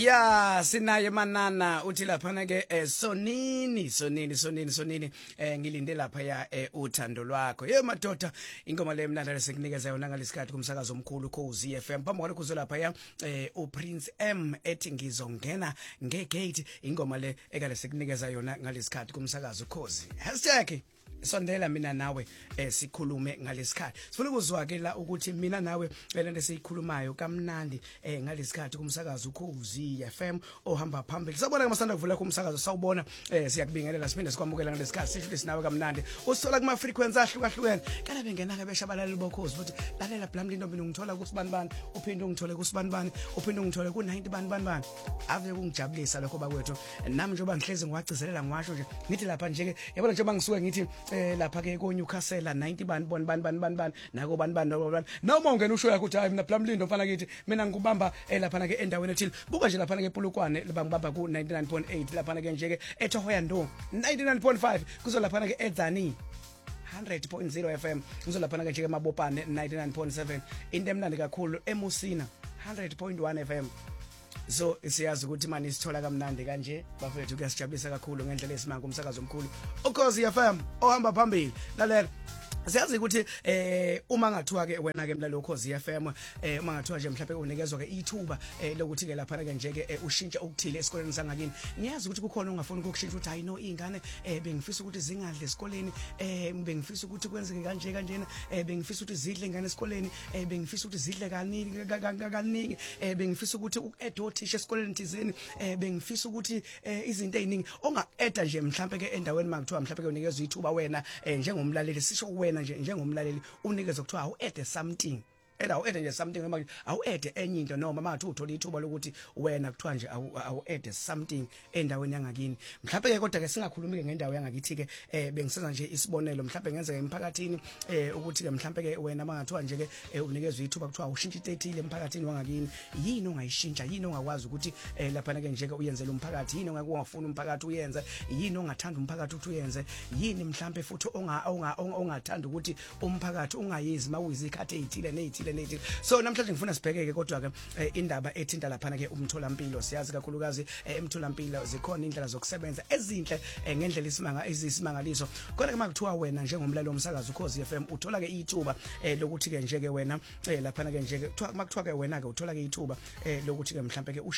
Ya sinaye manana uthi lapha ke sonini ngilinde lapha ya uthando lwakho ye madoda ingoma le mnanda lesikunikeza yona ngalesikhathi kumsakazo omkhulu Khosi FM phambi kwalokho uzolapha ya uPrince M ethi ngizongena ngegate ingoma le ekalesikunikeza yona ngalesikhathi kumsakazo Khosi #sondela mina nawe sikhulume ngalesikhathi sifuna ukuzwa ke la ukuthi mina nawe lento esiyikhulumayo kamnandi ngalesikhathi kumsakazo Khosi FM ohamba phambili sabona ke masanda kuvula kumsakazo sawubona siyakubingelela siphinde sikwamukela ngalesikhathi sihle sinawe kamnandi usithola kuma frequency ahlukahlukene kana bengena ke beshabalala bokhozi futhi lalela Blamlindo mina ngithola kusibanibani uphinde ungithole kusibanibani uphinde ungithole ku90 bani ave kungijabulisa lokho bakwethu nami njengoba ngihlezi ngiwacizelela ngiwasho nje ngithi lapha nje ke yabona njengoba ngisuke ngithi lapha ke ko Newcastle 90 bani nako bani noma ungena usho yakho uthi hayi mina Blamlindo mfana kithi mina ngikubamba lapha na ke endaweni ethile buka nje lapha na ke Polokwane bangibamba ku 99.8 lapha na ke nje ke eThohoya Ndo 99.5 kuzolapha na ke eDzani 100.0 FM kuzolapha na ke nje ke Mabopane 99.7 into emnandi kakhulu eMusina 100.1 FM. So siyazi ukuthi manje sithola kamnandi kanje bafethu kuyasijabulisa kakhulu ngendlela esimanga kumsakazo omkhulu Khosi FM ohamba phambili lalela siyazi ukuthi uma ngathiwa ke wena ke mlalo Khosi FM uma ngathiwa nje mhlawumbe unikezwe ke ithuba lokuthi ke lapha ke nje ke ushintsha okuthile esikoleni sangakini ngiyazi ukuthi kukhona ongafuni ukushintsha uthi hayi no ingane bengifisa ukuthi zingadle esikoleni bengifisa ukuthi kwenzeke kanje kanjena bengifisa ukuthi zidle ingane esikoleni bengifisa ukuthi zidle kaningi bengifisa ukuthi uedothisha esikoleni thizeni bengifisa ukuthi izinto eziningi onga-eda nje mhlawumbe ke endaweni makuthiwa mhlawumbe ke unikezwe ithuba wena njengomlaleli sisho wena njengomlaleli unikeze kuthiwa awu-ede something awu-ede nje something noma awu-ede enye into noma mathi uthola ithuba lokuthi wena kuthiwa nje awu-ede something endaweni yangakini mhlawumbe ke kodwa ke singakhulumi ke ngendawo yangakithi ke bengisenza nje isibonelo mhlawumbe ngenzeka emphakathini ukuthi ke mhlawumbe ke wena mangathiwa nje ke unikezwe ithuba kuthiwa ushintshe into emphakathini wangakini yini ongayishintsha yini ongakwazi ukuthi lapha ke nje ke uyenzele umphakathi yini ongakufuna umphakathi uyenze yini ongathanda umphakathi ukuthi uyenze yini mhlawumbe futhi ongathanda ukuthi umphakathi ungayizi mawuyizikhathi ezithile nezithile so namhlanje ngifuna sibhekeke kodwa ke indaba ethinta lapha ke umtholampilo siyazi kakhulukazi emtholampilo zikhona indlela zokusebenza ezinhle ngendlela isimangaliso kodwa ke makuthiwa wena njengomlaleli womsakazo Khosi FM uthola ke ithuba lokuthi ke nje ke wena lapha ke nje ke makuthiwa ke wena ke uthola ke ithuba lokuthi ke mhlawumbe ke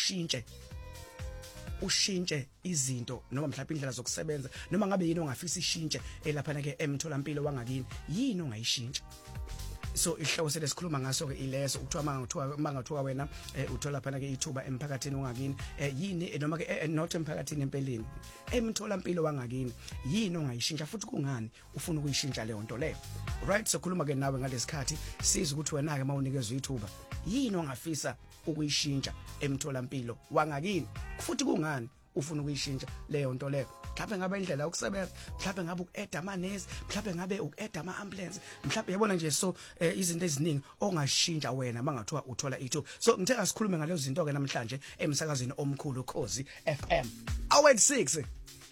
ushintshe izinto noma mhlawumbe indlela zokusebenza noma ngabe yini ongafisa ishintshe lapha ke emtholampilo wangakini yini ongayishintsha so ihloko selesikhuluma ngaso ke ileso ukuthiwa mangathiwa wena uthola phana ke ithuba emphakathini wangakini yini noma ke not emphakathini empeleni emtholampilo wangakini yini ongayishintsha futhi kungani ufuna ukuyishintsha leyo nto leyo right so khuluma ke nawe ngalesikhathi siza ukuthi wena ke mawunikezwe ithuba yini ongafisa ukuyishintsha emtholampilo wangakini futhi kungani ufuna ukuyishintsha leyo nto leyo mhlawumbe ngabe indlela yokusebenza mhlawumbe ngabe uku-add amanesi mhlawumbe ngabe uku-add ama-ambulance mhlawumbe yabona nje so izinto eziningi ongashintsha wena mangathiwa uthola ithuba so ngithe asikhulume ngalezo zinto ke namhlanje emsakazweni omkhulu Khosi FM 086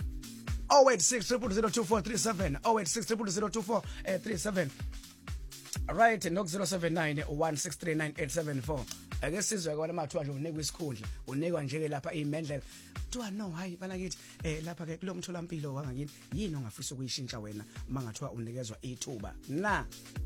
086 0002437 086 0002437 right no 079 1639874 ake sizwe kwala mathiwa nje unikwa isikhundla unikwa nje ke lapha imendlela kuthiwa no hayi bana kithi lapha ke kulomtholampilo wangakini yini ongafisa ukuyishintsha wena mangathiwa unikezwa ithuba na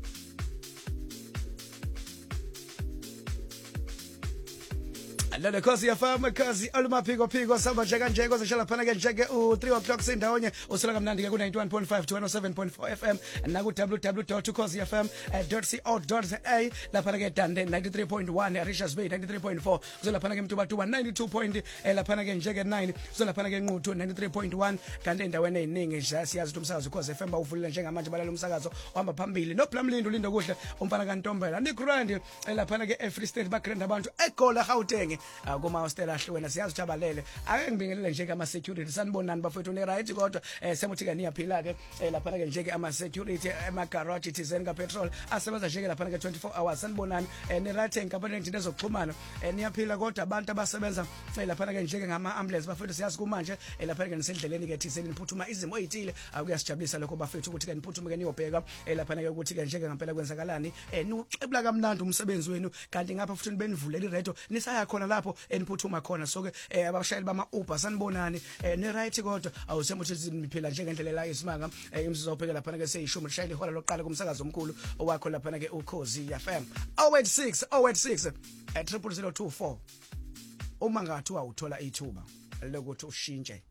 Alele Khosi FM Khosi alumaphiko samba nje kozishala phana ke nje ke u3 o'clock sindawonye usula kamnandi ke ku 91.5 to 107.4 FM na ku www.khosifm.co.za lapha ke Dande 93.1 Richards Bay 93.4 uzela phana ke Mtuba 92. Lapha ke nje ke 9 uzela phana ke Nquthu 93.1 kanti endaweni eziningi siyazi ukuthi umsakazo Khosi FM bawuvulile njengamanje balala umsakazo ohamba phambili no Blamlindo lindo kuhle umfana kaNtombela ni Grand lapha ke Free State bagrand abantu eGola Gauteng kuma hostel ahlwena siyazi ujabalele ake ngibingelele nje ke ama security sanibonani bafethu ne right kodwa semuthi ke niyaphila ke lapha ke nje ke ama security ema garage thizeni ka petrol asebenza nje ke lapha ke 24 hours sanibonani ne right enkampani into ezokuxhumana niyaphila kodwa abantu abasebenza lapha ke nje ke ngama ambulance bafethu siyazi kumanje lapha ke nisendleleni ke thizeni niphuthuma izimo ezithile akuyasijabulisa lokho bafethu ukuthi ke niphuthume ke niyobheka lapha ke ukuthi ke nje ke ngempela kwenzakalani niuxebula kamnandi umsebenzi wenu kanti ngapha futhi benivulela iredo nisaya khona lapho eniphuthuma khona so ke abashayeli bama Uber sanibonani ne right kodwa awusema ukuthi niphila njengendlela la isimanga imsizo ubheke lapha ke seyishumi lishayela ihola lokuqala kumsakazo omkhulu owakho lapha ke uKhozi FM 086 0024 uma ngathi awuthola ithuba lokuthi ushintshe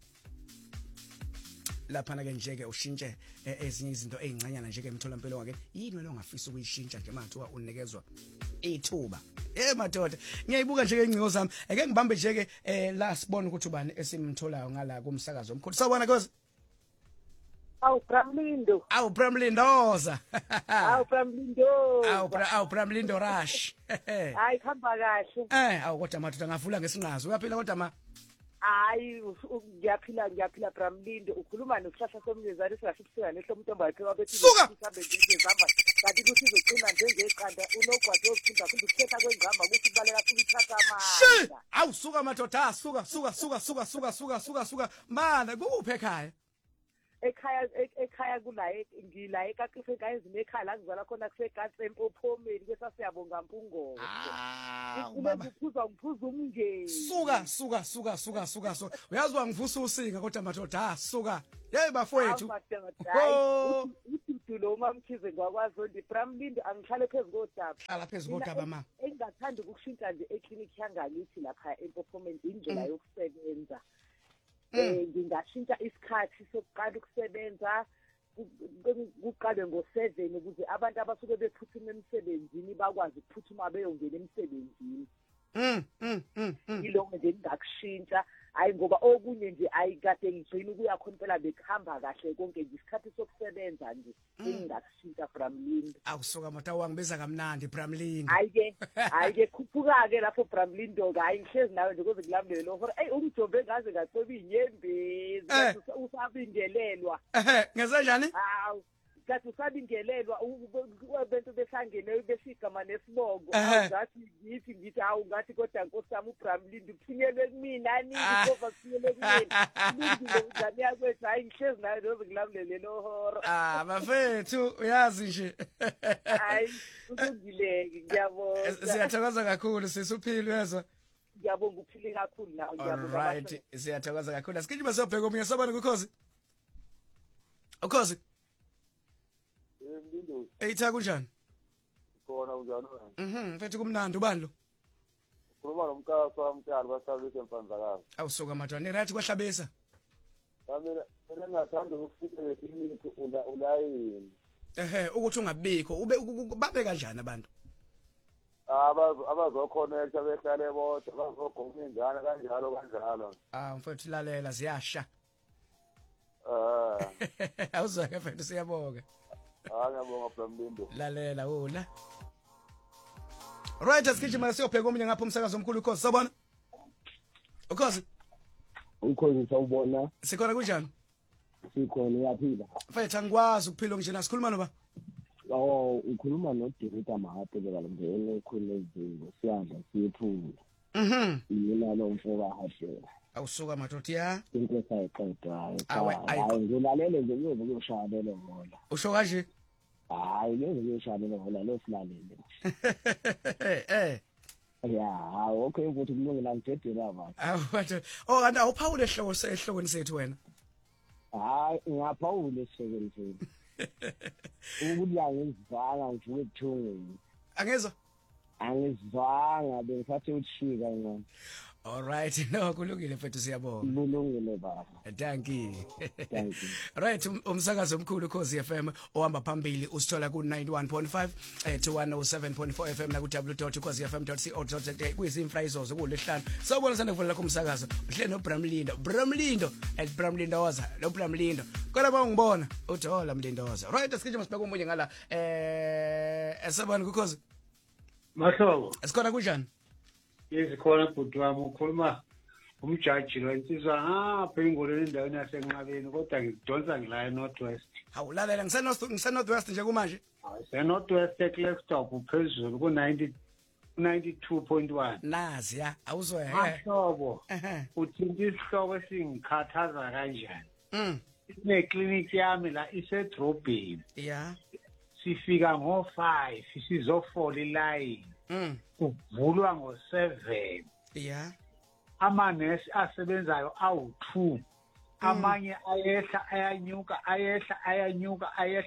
lapha ke njeke ushintshe ezinye izinto ezincanyana njeke emtholampilo wake yini lo ngafisa ukuyishintsha nje mathiwa unikezwa ithuba madoda ngiyayibuka nje ingcingo zami ake ngibambe nje la sibone ukuthi ubani esimtholayo ngala kumsakazo omkhulu sawubona Khosi Pramlindo. Pramlindoza. Pramlindo. Pramlindo Rush. Hayi khamba kahle. Kodwa madoda ngavula ngesinqazo. Uyaphila kodwa ma? Hayi ngiyaphila Pramlindo. Ukhuluma nesihlahla somnyezane singasifika nehlo umuntu ombayiphe wabethi Suka! ngezamba. Kanti ukuthi izogcina njengeqanda unogwadi ophinda futhi ukhetha kwengamba ukuthi kubaleka futhi ithatha amandla. Awu suka madoda, suka. Mana kuphi ekhaya? Ekhaya kulaye ngila eKaqiso eKayenzini ekhaya la ngizala khona kuseGatsempo Phomeni kwesasiyabonga Mpungolo. Ngiphuza umngeni. Suka. Uyazi wangivusa usinga kodwa madoda suka. Hey bafowethu. Uthi lo mamkhize ngakwazi ndi Pramlindo angihlale phezulu kodaba. Hlala phezulu kodaba ma. Engingathanda ukushintsha nje eclinic yangakithi lapha eMpophomen indlela yokusebenza. Ngingashintsha isikhathi sokuqala ukusebenza kuqale ngo7 ukuze abantu abasuke bephuthuma emsebenzini bakwazi ukuphuthuma beyongena emsebenzini. Yilonke nje ngakushintsha hayi ngoba okunye nje ayikade ngigcina ukuya khona phela bekhamba kahle konke nje isikhathi sokusebenza nje engingakushintsha Pramlindo. Awusuka mata wangibiza kamnandi Pramlindo. Hayi ke khuphuka ke lapho Pramlindo hayi ngihlezi nawe nje kuze ngilambele lo hora ungijombe ngaze ngaceba inyembezi usabingelelwa. Ngezenjani? Hawu kathi usabingelelwa abantu behlangene besigama nesibongo ngathi ngithi hawu ngathi kodwa nkosami uPramlindo uphinyelwe kumina nini ngoba kuphinyelwe kumina ngizile ngane yakwethu hayi ngihlezi nawe nje ngilambele lo hora bafethu uyazi nje hayi usungileke ngiyabonga siyathokoza kakhulu sisuphile wezwa ngiyabonga uphile kakhulu nawe ngiyabonga right siyathokoza kakhulu asikijima sobheka omunye sabona kuKhozi uKhozi Eyitha kunjani? Khona unjani wena? Mfethu kumnandi ubani lo? Khuluma nomkhaso wamtshali bahlabisa empanzakazi. Awusuka madwana right kwahlabisa. Mina ngathanda ukufika leclinic ulayini. Ukuthi ungabikho babe kanjani abantu? Abazokhoneka behlale bodwa bazogoma ingane kanjalo. Mfethu lalela ziyasha. Awuzake mfethu siyabonga. Ngiyabonga Pramlindo. Lalela wona. Right asikijima siyobheka omunye ngapha umsakazo omkhulu uKhozi sabona? uKhozi? Ukhozi sawubona. Sikhona kunjani? Sikhona uyaphila. Mfethu angikwazi ukuphila nje sikhuluma noba? Ukhuluma noDirita Mahape ke ngene ekhona izinto siyadla siyethula. Yena lo mfoka hashela. Awusuka madoda ya? Into sayiqeda hayi ngilalele nje ngiyobuyoshalela ngola. Usho kanje? Hayi ngiyoshalela ngola lo silalele. Okay ukuthi kulungela ngidedela abantu. Kanti awuphawule ehlokweni sethu wena? Hayi ngiyaphawula ehlokweni sethu. Ukuthi angizivanga ngivuke ebuthungweni. Angezwa? Angizivanga bengisathi uthika ngani. All right no kulungile mfethu siyabonga. Kulungile baba. Thank you. Thank you. Right umsakazo omkhulu Khosi FM ohamba phambili usithola ku 91.5 to 107.4 FM na ku www.khosifm.co.za kuyizimfrayizozo kulesihlanu. Sawubona sanda kuvulela kumsakazo. Uhle no Pramlindo Pramlindoza lo Pramlindo. Kodwa bangibona uthola Mlindoza. Right asikije masibeka umunye ngala esabani kuKhosi. Mahlobo. Asikhona kunjani? Izikhona bhuti wami ukhuluma umjaji lo insizwa ngapha engoleni endaweni yasenqabeni kodwa ngidonsa ngila eNorthwest. Hawulalela ngiseNorthwest nje kumanje? ENorthwest eCliffstop uphezulu ku 92.1. Nazi ya awuzwe Mahlobo. Uthinta isihloko esingikhathaza kanjani? Clinic yami la isedrobheni. Yeah. Sifika ngo5 sizofola iline. Kuvulwa ngo7. Yeah. Amanesi asebenzayo awu2 amanye ayehla ayanyuka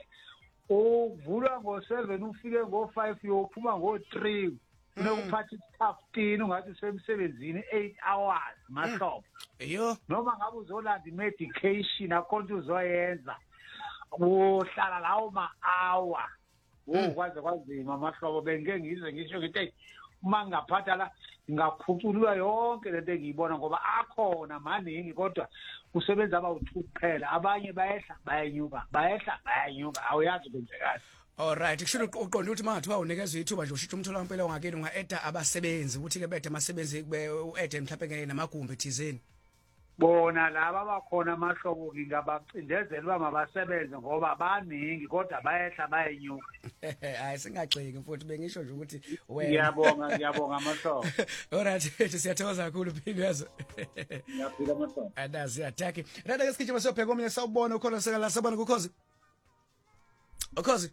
uvula ngo7 ufike ngo5 uyophuma ngo3 unokuphatha 15 ungathi usemsebenzini 8 hours mahlobo Yo. noma ngabe uzolanda medication akhona uzoyenza uhlala lawo ma-hour kwaze kwazima mahlobo bengeke ngizwe ngisho ngithi uma ngaphatha la ngaphuculula yonke lento engiyibona ngoba akhona maningi kodwa kusebenza aba2 kuphela abanye bayehla bayanyuka awuyazi kwenzekani. Alright, kusho uqonda ukuthi mangathiwa unikezwe ithuba nje ushintsha umtholampilo ongakini unga-eda abasebenzi ukuthi ke bethe abasebenzi u-ede mhlawumbe ngeke namagumbi thizeni. Bona laba abakhona amahlobo ngingabacindezela uba mabasebenze ngoba baningi kodwa bayehla bayenyuka. Hayi singagxeki mfowethu bengisho nje ukuthi wena. Ngiyabonga amahlobo. Alright, siyathokoza kakhulu philo yazo. Ngiyaphila amahlobo. Adazi attack. Rada ke sikhithi masiyobheka omunye sawubona ukhona sekala sabona ukhozi. Ukhozi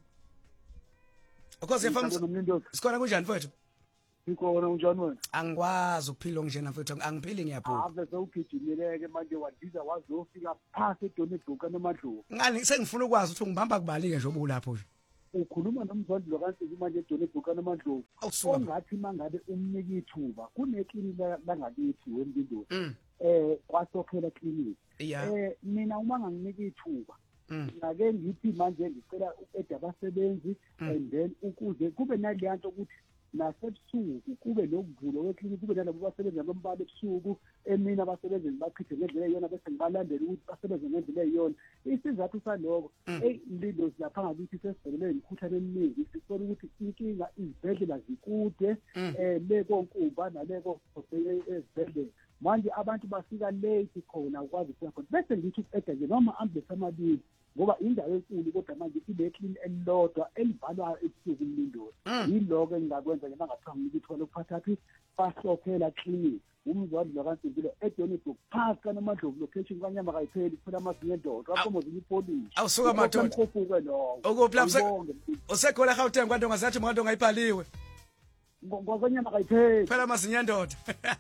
yafamba sikhona kunjani mfowethu? Ikhona unjani wena? Angikwazi ukuphila nje mfowethu angiphili ngiyabhuka. Ave sewugijimileke manje wadiza wazofika phasi eDonebrook kaNomadlovu. Ngani sengifuna ukwazi ukuthi ungibamba kubalike nje obulapho nje. Ukhuluma nomzondlo kaNsiki manje eDonebrook kaNomadlovu. Ongathi mangabe umnika ithuba kuneklinika langakithi wembindo. Kwasokhela clinic. Mina uma nganginika ithuba ngake ngithi manje ngicela uqeda abasebenzi and then ukuze kube naleyanto ukuthi nasebusuku kube nokuvulo weklinikhi kube nalabo basebenzi abombala ebusuku emina abasebenzi bachithe ngendlela eyona bese ngibalandela ukuthi basebenze ngendlela eyona. Isizathu saloko Mlindo lapha ngakithi sesibhekele imikhuhlane eminingi sithola ukuthi inkinga izibhedlela zikude le konkuba naleko ezibhedlela manje abantu bafika late khona ukwazi ukufika khona bese ngithi uqeda nje noma ambulance amabili ngoba indawo enkulu kodwa manje ibe clean elilodwa elivalwa ebusuku Mlindo. Yiloko engingakwenza nje mangathiwa ngikuthola lokuphathathi basophela clinic umzwadlo kaNsipilo eDonebrook phakathi kaNomadlovu location kwanyama kayipheli kuphela amazinyo endoda wakhomozile ipolice. Awusuka madoda. Ukuphi lapho usekhona eGauteng kwanto ngazathi mkanto ngayibhaliwe. Ngokwanyama kayipheli. Phela amazinyo endoda.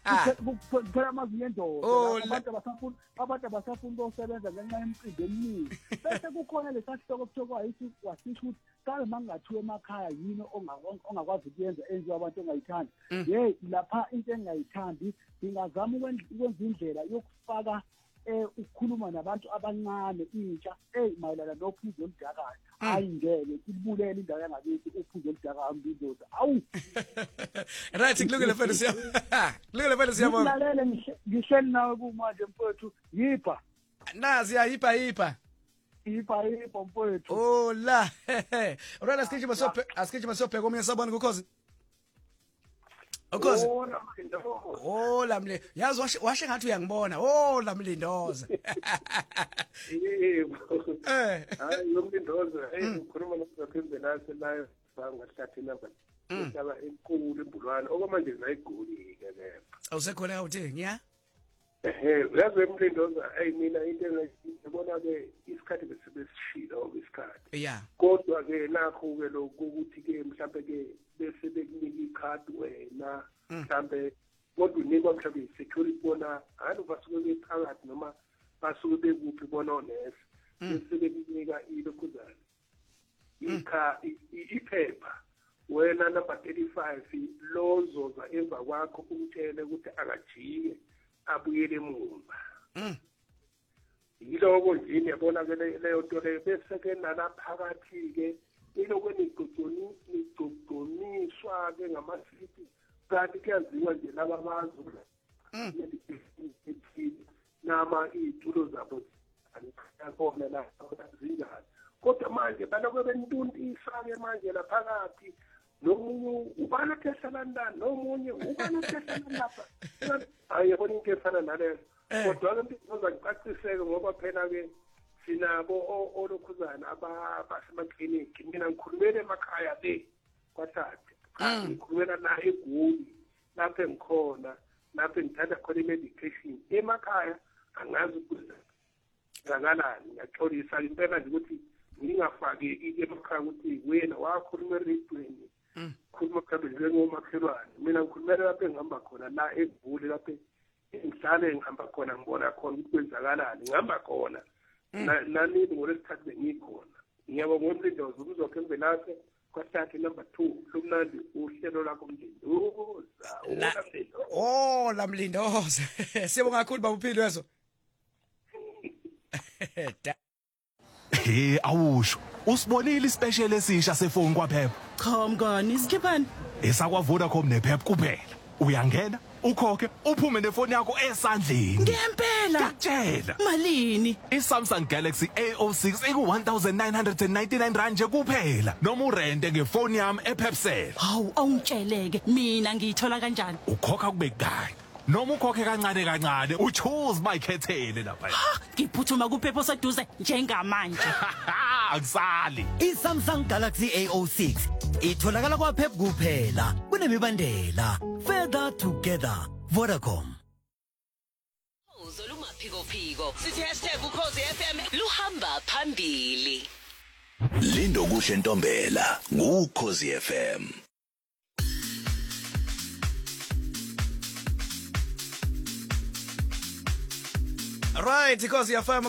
Phela amazinyo endoda. Abantu abasafuna ukusebenza ngenxa yemicimbi eminingi. Bese kukhona lesahloko kuthiwa yithi wasisho ukuthi kabe mangathiwe emakhaya yini ongakwazi ukuyenza enziwa abantu ongayithandi. Lapha into engayithandi ngingazama ukwenza indlela yokufaka ukukhuluma nabantu abancane intsha mayelana nophuzo oludakayo. Hayi ngeke ibulele indawo yangakithi uphuzo oludakayo Mbizoza. Awu. Right kulungile mfethu siyabona. Ngilalele ngihleli nawe kumanje mfethu yipha. Nazi yipha. Yipha mfethu. Oh la. Ora asikhithi masiyobheka omunye sabona ukhozi. Ukhozi. Oh lamle. Yazi washe ngathi uyangibona. Oh lamlindoza. Hayi nomlindoza ukhuluma nokuzaphembe nase nayo sangahlathi lapha. Isaba enkulu embulwana okwamanje zayiguli ke leyo. Awusekhona awuthini ya? Uyazi umlindoza mina into engiyibona ke isikhathi besibesishila obesikhathi. Yeah. Kodwa ke nakho ke lokho ukuthi ke mhlawumbe ke bese bekunika ikhadi wena mhlawumbe kodwa unikwa mhlawumbe security bona hayi basuke bephakathi noma basuke bekuphi bona onesi bese bekunika ilokhuzana iphepha wena number 35 lozoza emva kwakho umtshele ukuthi akajike abuyele emuva. Yiloko nje yabona ke leyo nto leyo bese ke nalaphakathi ke iloko nigconiswa ke ngamasiti kanti kuyaziwa nje laba abantu nama itulo zabo angikhona la zinjani kodwa manje baloko bentuntisa ke manje laphakathi nomunye ubana kesalandana nomunye ubana kesalandapha ayibona into efana naleyo kodwa ke ngizoza ngicaciseke ngoba phela ke sinabo olokhuzana abasemaklinikhi mina ngikhulumela emakhaya le kwathathe ngikhulumela la eGoli lapho engikhona lapho ngithatha khona i-medication emakhaya angazi ukuthi ngakalani ngiyaxolisa impela nje ukuthi ngingafaki emakhaya ukuthi wena wakhuluma eradweni khuluma kabili ngomakhelwane mina ngikhulumela lapha engihamba khona la eGoli lapha ngihlale ngihamba khona ngibona khona ukuthi kwenzakalani ngihamba khona nani ngolesithathu bengikhona ngiyabonga umlindo uzokhe ngivelaphe kwasakhe number 2 lomnandi uhlelo lakho mndeni lamlindoza siyabonga kakhulu baba uphile wezo awusho usibonile ispecial esisha sefoni kwaphepha cha mngani isikhiphani esakwa Vodacom nePep kuphela uyangena ukhokhe uphume nefoni yakho esandleni ngempela ngakutshela malini iSamsung Galaxy A06 eku1999 rand nje kuphela noma urente ngefoni yami ePepcell hawu awungitsheleke mina ngiyithola kanjani ukhokha kube kudala noma ukhokhe kancane uchoose bayikhethele lapha ngiphuthuma kuphepho seduze njengamanje akusali iSamsung Galaxy A06 itholakala kwaPep kuphela kunemibandela further together Vodacom Phiko sithi #ukhozi_FM luhamba phambili Lindo kuhle Ntombela ngukhozi FM Right, because you're